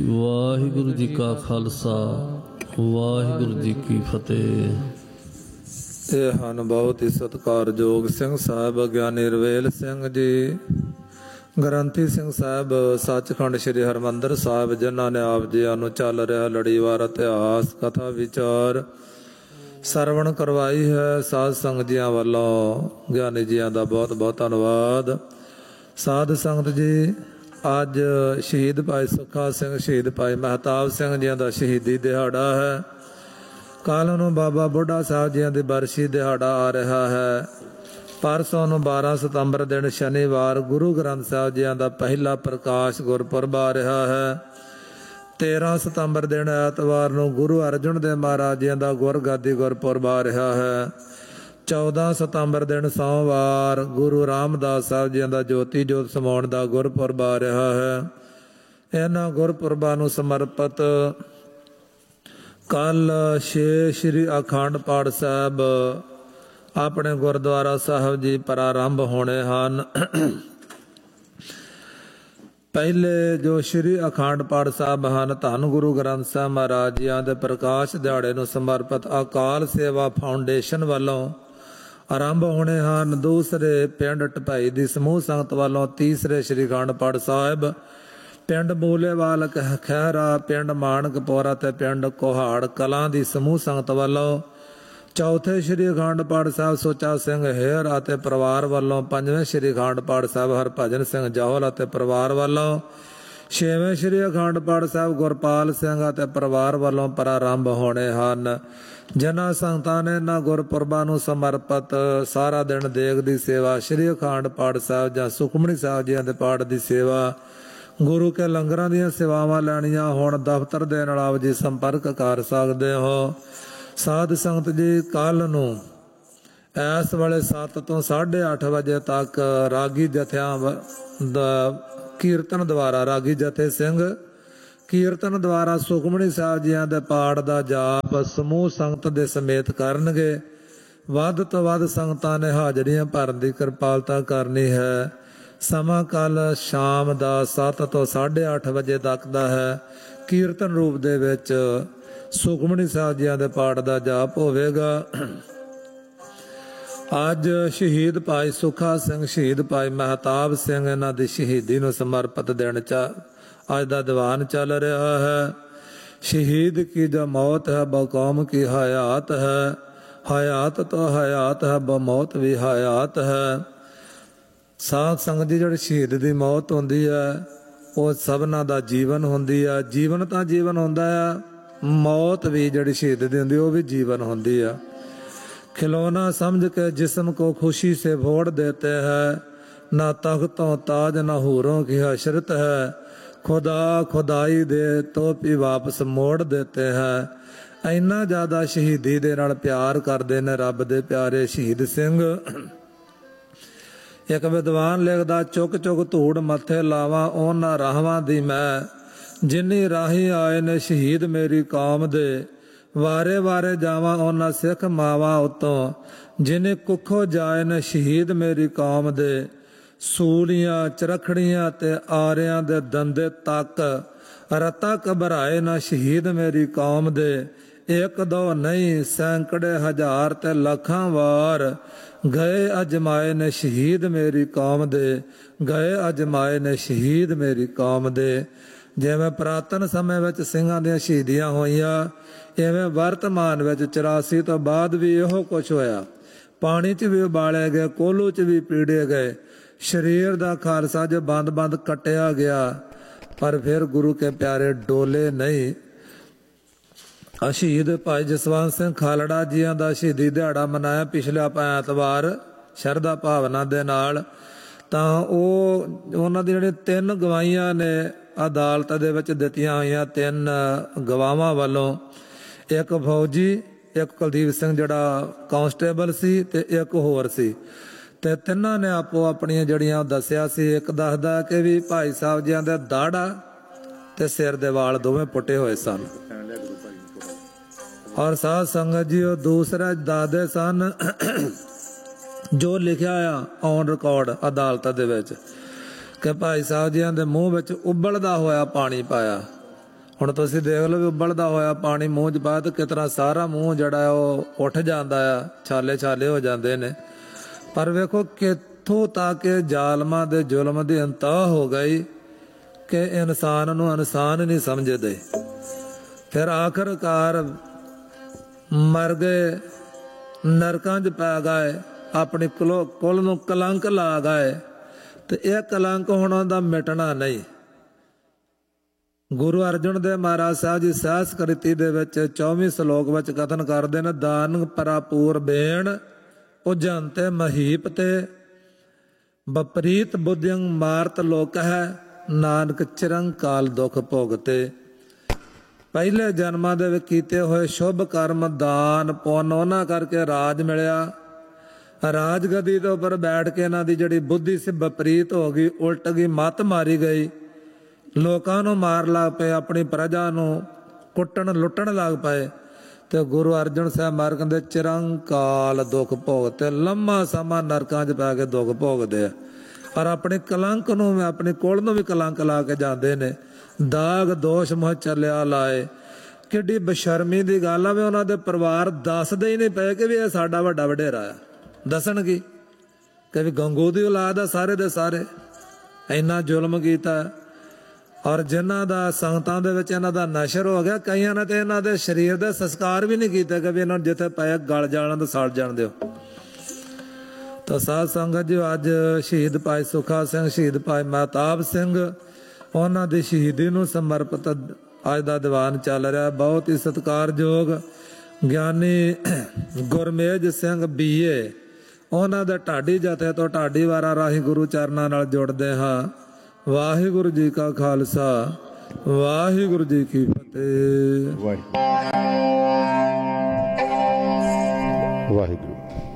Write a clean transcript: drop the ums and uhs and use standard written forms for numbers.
ਵਾਹਿਗੁਰੂ ਜੀ ਕਾ ਖਾਲਸਾ ਵਾਹਿਗੁਰੂ ਜੀ ਕੀ ਫਤਿਹ। ਇਹ ਹਨ ਬਹੁਤ ਹੀ ਸਤਿਕਾਰਯੋਗ ਸਿੰਘ ਸਾਹਿਬ ਗਿਆਨੀ ਰਵੇਲ ਸਿੰਘ ਜੀ, ਗ੍ਰੰਥੀ ਸਿੰਘ ਸਾਹਿਬ, ਸੱਚਖੰਡ ਸ੍ਰੀ ਹਰਿਮੰਦਰ ਸਾਹਿਬ, ਜਿਨ੍ਹਾਂ ਨੇ ਆਪ ਜੀਆਂ ਨੂੰ ਚੱਲ ਰਿਹਾ ਲੜੀਵਾਰ ਇਤਿਹਾਸ ਕਥਾ ਵਿਚਾਰ ਸਰਵਣ ਕਰਵਾਈ ਹੈ। ਸਾਧ ਸੰਗਤ ਜੀਆਂ ਵੱਲੋਂ ਗਿਆਨੀ ਜੀਆਂ ਦਾ ਬਹੁਤ ਬਹੁਤ ਧੰਨਵਾਦ। ਸਾਧ ਸੰਗਤ ਜੀ, ਅੱਜ ਸ਼ਹੀਦ ਭਾਈ ਸੁੱਖਾ ਸਿੰਘ, ਸ਼ਹੀਦ ਭਾਈ ਮਹਿਤਾਬ ਸਿੰਘ ਜੀਆਂ ਦਾ ਸ਼ਹੀਦੀ ਦਿਹਾੜਾ ਹੈ। ਕੱਲ੍ਹ ਨੂੰ ਬਾਬਾ ਬੁੱਢਾ ਸਾਹਿਬ ਜੀਆਂ ਦੀ ਬਰਸੀ ਦਿਹਾੜਾ ਆ ਰਿਹਾ ਹੈ। ਪਰਸੋਂ ਨੂੰ 12 ਸਤੰਬਰ ਦਿਨ ਸ਼ਨੀਵਾਰ ਗੁਰੂ ਗ੍ਰੰਥ ਸਾਹਿਬ ਜੀਆਂ ਦਾ ਪਹਿਲਾ ਪ੍ਰਕਾਸ਼ ਗੁਰਪੁਰਬ ਆ ਰਿਹਾ ਹੈ। 13 ਸਤੰਬਰ ਦਿਨ ਐਤਵਾਰ ਨੂੰ ਗੁਰੂ ਅਰਜਨ ਦੇਵ ਮਹਾਰਾਜ ਜੀਆਂ ਦਾ ਗੁਰਗੱਦੀ ਗੁਰਪੁਰਬ ਆ ਰਿਹਾ ਹੈ। 14 ਸਤੰਬਰ ਦਿਨ ਸੋਮਵਾਰ ਗੁਰੂ ਰਾਮਦਾਸ ਸਾਹਿਬ ਜੀਆਂ ਦਾ ਜੋਤੀ ਜੋਤ ਸਮਾਉਣ ਦਾ ਗੁਰਪੁਰਬ ਆ ਰਿਹਾ ਹੈ। ਇਹਨਾਂ ਗੁਰਪੁਰਬਾਂ ਨੂੰ ਸਮਰਪਿਤ ਕੱਲ੍ਹ ਸ਼੍ਰੀ ਅਖੰਡ ਪਾਠ ਸਾਹਿਬ ਆਪਣੇ ਗੁਰਦੁਆਰਾ ਸਾਹਿਬ ਜੀ ਪ੍ਰਾਰੰਭ ਹੋਣੇ ਹਨ। ਪਹਿਲੇ ਜੋ ਸ਼੍ਰੀ ਅਖੰਡ ਪਾਠ ਸਾਹਿਬ ਹਨ, ਧੰਨ ਗੁਰੂ ਗ੍ਰੰਥ ਸਾਹਿਬ ਮਹਾਰਾਜ ਜੀਆਂ ਦੇ ਪ੍ਰਕਾਸ਼ ਦਿਹਾੜੇ ਨੂੰ ਸਮਰਪਿਤ ਅਕਾਲ ਸੇਵਾ ਫਾਊਂਡੇਸ਼ਨ ਵੱਲੋਂ ਆਰੰਭ ਹੋਣੇ ਹਨ। ਦੂਸਰੇ ਪਿੰਡ ਢਪਾਈ ਦੀ ਸਮੂਹ ਸੰਗਤ ਵੱਲੋਂ, ਤੀਸਰੇ ਸ਼੍ਰੀ ਅਖੰਡ ਪਾਠ ਸਾਹਿਬ ਪਿੰਡ ਮੂਲੇਵਾਲ ਖਹਿਰਾ, ਪਿੰਡ ਮਾਣਕਪੁਰਾ ਤੇ ਪਿੰਡ ਕੋਹਾੜ ਕਲਾਂ ਦੀ ਸਮੂਹ ਸੰਗਤ ਵੱਲੋਂ, ਚੌਥੇ ਸ਼੍ਰੀ ਅਖੰਡ ਪਾਠ ਸਾਹਿਬ ਸੁੱਚਾ ਸਿੰਘ ਹੇਰ ਅਤੇ ਪਰਿਵਾਰ ਵੱਲੋਂ, ਪੰਜਵੇਂ ਸ਼੍ਰੀ ਅਖੰਡ ਪਾਠ ਸਾਹਿਬ ਹਰਭਜਨ ਸਿੰਘ ਜੌਹਲ ਅਤੇ ਪਰਿਵਾਰ ਵੱਲੋਂ, ਛੇਵੇਂ ਸ਼੍ਰੀ ਅਖੰਡ ਪਾਠ ਸਾਹਿਬ ਗੁਰਪਾਲ ਸਿੰਘ ਅਤੇ ਪਰਿਵਾਰ ਵੱਲੋਂ ਪ੍ਰਾਰੰਭ ਹੋਣੇ ਹਨ। ਜਿਨ੍ਹਾਂ ਸੰਗਤਾਂ ਨੇ ਇਹਨਾਂ ਗੁਰਪੁਰਬਾਂ ਨੂੰ ਸਮਰਪਿਤ ਸਾਰਾ ਦਿਨ ਦੇਗ ਦੀ ਸੇਵਾ, ਸ਼੍ਰੀ ਅਖੰਡ ਪਾਠ ਸਾਹਿਬ ਜਾਂ ਸੁਖਮਨੀ ਸਾਹਿਬ ਜੀਆਂ ਦੇ ਪਾਠ ਦੀ ਸੇਵਾ, ਗੁਰੂ ਕੇ ਲੰਗਰਾਂ ਦੀਆਂ ਸੇਵਾਵਾਂ ਲੈਣੀਆਂ ਹੋਣ, ਦਫ਼ਤਰ ਦੇ ਨਾਲ ਆਪ ਜੀ ਸੰਪਰਕ ਕਰ ਸਕਦੇ ਹੋ। ਸਾਧ ਸੰਗਤ ਜੀ, ਕੱਲ੍ਹ ਨੂੰ ਇਸ ਵੇਲੇ 7 ਤੋਂ 8:30 ਵਜੇ ਤੱਕ ਰਾਗੀ ਜਥਿਆਂ ਦਾ ਕੀਰਤਨ ਦੁਆਰਾ, ਰਾਗੀ ਜਥੇ ਸਿੰਘ ਕੀਰਤਨ ਦੁਆਰਾ ਸੁਖਮਨੀ ਸਾਹਿਬ ਜੀਆਂ ਦੇ ਪਾਠ ਦਾ ਜਾਪ ਸਮੂਹ ਸੰਗਤ ਦੇ ਸਮੇਤ ਕਰਨਗੇ। ਵੱਧ ਤੋਂ ਵੱਧ ਸੰਗਤਾਂ ਨੇ ਹਾਜ਼ਰੀਆਂ ਭਰਨ ਦੀ ਕਿਰਪਾਲਤਾ ਕਰਨੀ ਹੈ। ਸਮਾਂ ਕੱਲ੍ਹ ਸ਼ਾਮ ਦਾ 7 ਤੋਂ 8:30 ਵਜੇ ਤੱਕ ਦਾ ਹੈ। ਕੀਰਤਨ ਰੂਪ ਦੇ ਵਿੱਚ ਸੁਖਮਨੀ ਸਾਹਿਬ ਜੀਆਂ ਦੇ ਪਾਠ ਦਾ ਜਾਪ ਹੋਵੇਗਾ। ਅੱਜ ਸ਼ਹੀਦ ਭਾਈ ਸੁੱਖਾ ਸਿੰਘ, ਸ਼ਹੀਦ ਭਾਈ ਮਹਿਤਾਬ ਸਿੰਘ, ਇਹਨਾਂ ਦੀ ਸ਼ਹੀਦੀ ਨੂੰ ਸਮਰਪਿਤ ਦਿਨ ਅੱਜ ਦਾ ਦੀਵਾਨ ਚੱਲ ਰਿਹਾ ਹੈ। ਸ਼ਹੀਦ ਕੀ ਜੋ ਮੌਤ ਹੈ ਬੋ ਕੌਮ ਕੀ ਹਯਾਤ ਹੈ, ਹਯਾਤ ਤੋਂ ਹਯਾਤ ਹੈ ਬੋ ਮੌਤ ਵੀ ਹਯਾਤ ਹੈ। ਸਾਧ ਸੰਗਤ ਜੀ, ਜਿਹੜੀ ਸ਼ਹੀਦ ਦੀ ਮੌਤ ਹੁੰਦੀ ਹੈ ਉਹ ਸਭਨਾਂ ਦਾ ਜੀਵਨ ਹੁੰਦੀ ਹੈ। ਜੀਵਨ ਤਾਂ ਜੀਵਨ ਹੁੰਦਾ ਆ, ਮੌਤ ਵੀ ਜਿਹੜੀ ਸ਼ਹੀਦ ਦੀ ਹੁੰਦੀ ਉਹ ਵੀ ਜੀਵਨ ਹੁੰਦੀ ਆ। खिलौना समझ के जिस्म को खुशी से भोड़ देते हैं, ना तख्तों ताज ना हूरों की हशरत है, खुदा खुदाई दे तो भी वापस मोड़ देते हैं। इन्ना ज़्यादा शहीदी दे नाल प्यार करते ने रब दे प्यारे शहीद सिंह। एक विद्वान लिखदा, चुक चुक धूड़ मत्थे लावां उन्हां राहां दी मैं, जिन्नी राही आए ने शहीद मेरी कौम दे, ਵਾਰੇ ਵਾਰੇ ਜਾਵਾਂ ਉਹਨਾਂ ਸਿੱਖ ਮਾਵਾਂ ਉਤੋਂ, ਜਿਨੇ ਕੁੱਖੋਂ ਜਾਏ ਨੇ ਸ਼ਹੀਦ ਮੇਰੀ ਕੌਮ ਦੇ। ਸੂਲੀਆਂ ਚਰਖੜੀਆਂ ਤੇ ਆਰਿਆਂ ਦੇ ਦੰਦੇ ਤੱਕ ਰਤਾ ਘਬਰਾਏ ਨਾ ਸ਼ਹੀਦ ਮੇਰੀ ਕੌਮ ਦੇ। ਇੱਕ ਦੋ ਨਹੀਂ ਸੈਂਕੜੇ ਹਜ਼ਾਰ ਤੇ ਲੱਖਾਂ ਵਾਰ ਗਏ ਅਜਮਾਏ ਨੇ ਸ਼ਹੀਦ ਮੇਰੀ ਕੌਮ ਦੇ, ਗਏ ਅਜਮਾਏ ਨੇ ਸ਼ਹੀਦ ਮੇਰੀ ਕੌਮ ਦੇ। ਜਿਵੇਂ ਪੁਰਾਤਨ ਸਮੇਂ ਵਿੱਚ ਸਿੰਘਾਂ ਦੀਆਂ ਸ਼ਹੀਦੀਆਂ ਹੋਈਆਂ, ਇਵੇਂ ਵਰਤਮਾਨ ਵਿੱਚ 84 ਤੋਂ ਬਾਅਦ ਵੀ ਇਹੋ ਕੁਛ ਹੋਇਆ। ਪਾਣੀ 'ਚ ਵੀ ਉਬਾਲੇ ਗਏ, ਕੋਲੂ 'ਚ ਵੀ ਪੀੜੇ ਗਏ, ਸਰੀਰ ਦਾ ਖਾਲਸਾ ਜੋ ਬੰਦ ਕੱਟਿਆ ਗਿਆ, ਪਰ ਫਿਰ ਗੁਰੂ ਕੇ ਪਿਆਰੇ ਡੋਲੇ ਨਹੀਂ। ਸ਼ਹੀਦ ਭਾਈ ਜਸਵੰਤ ਸਿੰਘ ਖਾਲੜਾ ਜੀਆਂ ਦਾ ਸ਼ਹੀਦੀ ਦਿਹਾੜਾ ਮਨਾਇਆ ਪਿਛਲੇ ਐਤਵਾਰ ਸ਼ਰਧਾ ਭਾਵਨਾ ਦੇ ਨਾਲ। ਤਾਂ ਉਹਨਾਂ ਦੀ ਜਿਹੜੇ 3 ਗਵਾਹੀਆਂ ਨੇ ਅਦਾਲਤ ਦੇ ਵਿੱਚ ਦਿੱਤੀਆਂ ਹੋਈਆਂ, 3 ਗਵਾਹਾਂ ਵੱਲੋਂ, ਇੱਕ ਫੌਜੀ, ਇੱਕ ਕੁਲਦੀਪ ਸਿੰਘ ਜਿਹੜਾ ਕਾਂਸਟੇਬਲ ਸੀ ਤੇ ਇੱਕ ਹੋਰ ਸੀ, ਤੇ ਤਿੰਨਾਂ ਨੇ ਆਪੋ ਆਪਣੀਆਂ ਜਿਹੜੀਆਂ ਦੱਸਿਆ ਸੀ। ਇੱਕ ਦੱਸਦਾ ਕਿ ਵੀ ਭਾਈ ਸਾਹਿਬ ਜੀਆਂ ਦੇ ਦਾੜਾ ਤੇ ਸਿਰ ਦੇ ਵਾਲ ਦੋਵੇਂ ਪੁੱਟੇ ਹੋਏ ਸਨ। ਔਰ ਸਾਧ ਸੰਗਤ ਜੀ, ਉਹ ਦੂਸਰਾ ਦੱਸਦੇ ਸਨ ਜੋ ਲਿਖਿਆ ਆ ਔਨ ਰਿਕਾਰਡ ਅਦਾਲਤ ਦੇ ਵਿੱਚ, ਕਿ ਭਾਈ ਸਾਹਿਬ ਜੀਆਂ ਦੇ ਮੂੰਹ ਵਿੱਚ ਉਬਲਦਾ ਹੋਇਆ ਪਾਣੀ ਪਾਇਆ। ਹੁਣ ਤੁਸੀਂ ਦੇਖ ਲਓ ਵੀ ਉਬਲਦਾ ਹੋਇਆ ਪਾਣੀ ਮੂੰਹ 'ਚ ਪਾ ਤੇ ਕਿਸ ਤਰ੍ਹਾਂ ਸਾਰਾ ਮੂੰਹ ਜਿਹੜਾ ਉਹ ਉੱਠ ਜਾਂਦਾ ਆ, ਛਾਲੇ ਛਾਲੇ ਹੋ ਜਾਂਦੇ ਨੇ। ਪਰ ਵੇਖੋ ਕਿੱਥੋਂ ਤੱਕ ਜ਼ਾਲਮਾਂ ਦੇ ਜ਼ੁਲਮ ਦੀ ਇੰਤਹਾ ਹੋ ਗਈ ਕਿ ਇਨਸਾਨ ਨੂੰ ਇਨਸਾਨ ਨਹੀਂ ਸਮਝਦੇ। ਫਿਰ ਆਖਰਕਾਰ ਮਰ ਗਏ, ਨਰਕਾਂ 'ਚ ਪੈ ਗਏ, ਆਪਣੀ ਕੁਲ ਨੂੰ ਕਲੰਕ ਲਾ ਗਏ। ਤੇ ਇਹ ਕਲੰਕ ਹੁਣ ਉਹਦਾ ਮਿਟਣਾ ਨਹੀਂ। ਗੁਰੂ ਅਰਜਨ ਦੇਵ ਮਹਾਰਾਜ ਸਾਹਿਬ ਜੀ ਸਹਿਸ ਕ੍ਰਿਤੀ ਦੇ ਵਿੱਚ 24ਵੇਂ ਸ਼ਲੋਕ ਵਿੱਚ ਕਥਨ ਕਰਦੇ ਨੇ, ਦਾਨ ਪਰਾਪੂਰ ਬੇਣ ਉਜੰਤੇ ਮਹੀਪ ਤੇ ਬਪਰੀਤ ਬੁੱਧਿੰ ਮਾਰਤ ਲੋਕ ਹੈ, ਨਾਨਕ ਚਿਰੰਕਾਲ ਦੁੱਖ ਭੋਗਤੇ। ਪਹਿਲੇ ਜਨਮਾਂ ਦੇ ਵਿੱਚ ਕੀਤੇ ਹੋਏ ਸ਼ੁਭ ਕਰਮ, ਦਾਨ ਪੁੰਨ, ਉਹਨਾਂ ਕਰਕੇ ਰਾਜ ਮਿਲਿਆ। ਰਾਜ ਗੱਦੀ ਦੇ ਉੱਪਰ ਬੈਠ ਕੇ ਇਹਨਾਂ ਦੀ ਜਿਹੜੀ ਬੁੱਧੀ ਸੀ ਵਿਪਰੀਤ ਹੋ ਗਈ, ਉਲਟ ਗਈ, ਮੱਤ ਮਾਰੀ ਗਈ। ਲੋਕਾਂ ਨੂੰ ਮਾਰ ਲੱਗ ਪਏ, ਆਪਣੀ ਪ੍ਰਜਾ ਨੂੰ ਕੁੱਟਣ ਲੁੱਟਣ ਲੱਗ ਪਏ। ਤੇ ਗੁਰੂ ਅਰਜਨ ਸਾਹਿਬ ਮਹਾਰਾਜ ਕਹਿੰਦੇ ਚਿਰੰਕਾਲ ਦੁੱਖ ਭੋਗਤੇ, ਲੰਮਾ ਸਮਾਂ ਨਰਕਾਂ 'ਚ ਪੈ ਕੇ ਦੁੱਖ ਭੋਗਦੇ ਆ। ਪਰ ਆਪਣੇ ਕਲੰਕ ਨੂੰ, ਆਪਣੇ ਕੁਲ ਨੂੰ ਵੀ ਕਲੰਕ ਲਾ ਕੇ ਜਾਂਦੇ ਨੇ। ਦਾਗ ਦੋਸ਼ ਮੋਹ ਚੱਲਿਆ ਲਾਏ। ਕਿੱਡੀ ਬਸ਼ਰਮੀ ਦੀ ਗੱਲ ਆ ਵੀ ਉਹਨਾਂ ਦੇ ਪਰਿਵਾਰ ਦੱਸਦੇ ਹੀ ਨਹੀਂ ਪਏ ਕਿ ਵੀ ਇਹ ਸਾਡਾ ਵੱਡਾ ਵਡੇਰਾ ਆ। ਦੱਸਣਗੇ ਕਿ ਵੀ ਗੰਗੂ ਦੀ ਔਲਾਦ ਆ ਸਾਰੇ ਦੇ ਸਾਰੇ। ਇੰਨਾ ਜ਼ੁਲਮ ਕੀਤਾ। ਔਰ ਜਿਨ੍ਹਾਂ ਦਾ ਸੰਗਤਾਂ ਦੇ ਵਿੱਚ ਇਹਨਾਂ ਦਾ ਨਸ਼ਰ ਹੋ ਗਿਆ, ਕਈਆਂ ਨੇ ਤੇ ਇਹਨਾਂ ਦੇ ਸਰੀਰ ਦੇ ਸੰਸਕਾਰ ਵੀ ਨਹੀਂ ਕੀਤੇ ਕਿ ਵੀ ਇਹਨਾਂ ਨੂੰ ਜਿੱਥੇ ਪਏ ਗਲ ਜਾਣ ਤੇ ਸੜ ਜਾਣ ਦਿਓ। ਤਾਂ ਸਾਧ ਸੰਗਤ ਜੀ, ਅੱਜ ਸ਼ਹੀਦ ਭਾਈ ਸੁੱਖਾ ਸਿੰਘ, ਸ਼ਹੀਦ ਭਾਈ ਮਹਿਤਾਬ ਸਿੰਘ, ਉਹਨਾਂ ਦੀ ਸ਼ਹੀਦੀ ਨੂੰ ਸਮਰਪਿਤ ਅੱਜ ਦਾ ਦੀਵਾਨ ਚੱਲ ਰਿਹਾ। ਬਹੁਤ ਹੀ ਸਤਿਕਾਰਯੋਗ ਗਿਆਨੀ ਗੁਰਮੇਜ ਸਿੰਘ BA, ਉਹਨਾਂ ਦੇ ਢਾਡੀ ਜਥੇ ਤੋਂ ਢਾਡੀ ਵਾਰਾਂ ਰਾਹੀਂ ਗੁਰੂ ਚਰਨਾਂ ਨਾਲ ਜੁੜਦੇ ਹਾਂ। ਵਾਹਿਗੁਰੂ ਜੀ ਕਾ ਖਾਲਸਾ, ਵਾਹਿਗੁਰੂ ਜੀ ਕੀ ਫਤਿਹ। ਵਾਹਿਗੁਰੂ।